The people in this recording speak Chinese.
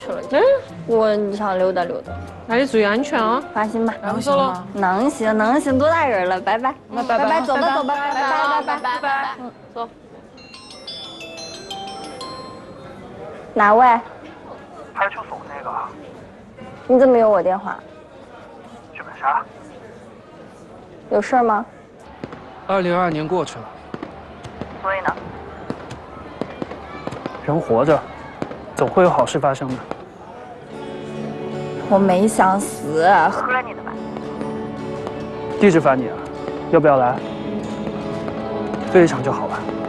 去了。我想溜达溜达。 那你注意安全啊！ 放心吧， 能走了。 能行能行，多大人了，拜拜。 那拜拜， 走吧走吧， 拜拜拜拜。走。 哪位？ 派出所那个。 你怎么有我电话？ 去干啥？ 有事吗 ？2022年过去了， 所以呢？ 人活着，总会有好事发生的。 我没想死，喝了你的吧。 地址发你了，要不要来？飞一场就好了。